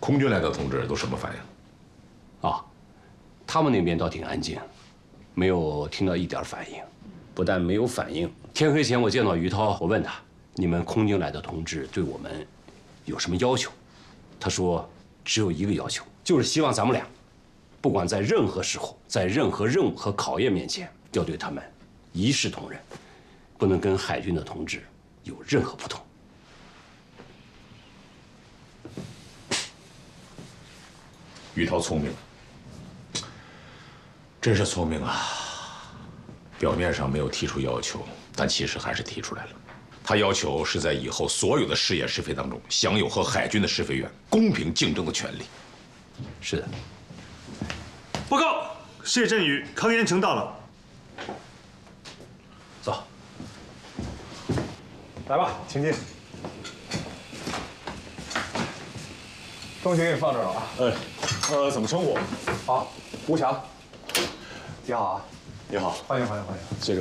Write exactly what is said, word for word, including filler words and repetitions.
空军来的同志都什么反应？ 啊，他们那边倒挺安静，没有听到一点反应。不但没有反应，天黑前我见到于涛，我问他：“你们空军来的同志对我们有什么要求？”他说：“只有一个要求，就是希望咱们俩，不管在任何时候，在任何任务和考验面前，要对他们一视同仁，不能跟海军的同志有任何不同。” 于涛聪明，真是聪明啊！表面上没有提出要求，但其实还是提出来了。他要求是在以后所有的试验试飞当中，享有和海军的试飞员公平竞争的权利。 是的。 报告，谢振宇、康延成到了。 走。 来吧，请进。 东西给你放这儿了啊。 哎，呃，怎么称呼？ 好，吴强。你好啊。 你好， 欢迎欢迎欢迎。 这个。